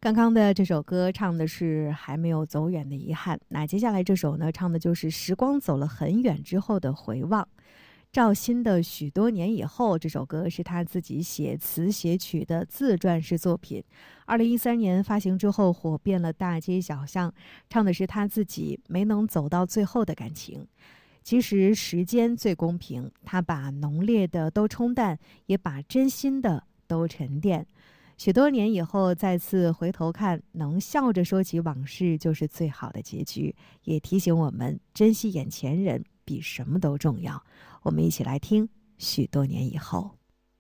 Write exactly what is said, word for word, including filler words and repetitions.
刚刚的这首歌唱的是还没有走远的遗憾，那接下来这首呢，唱的就是时光走了很远之后的回望。赵鑫的《许多年以后》这首歌是他自己写词写曲的自传式作品，二零一三年发行之后火遍了大街小巷，唱的是他自己没能走到最后的感情。其实时间最公平，他把浓烈的都冲淡，也把真心的都沉淀。许多年以后再次回头看，能笑着说起往事就是最好的结局，也提醒我们珍惜眼前人比什么都重要。我们一起来听《许多年以后》。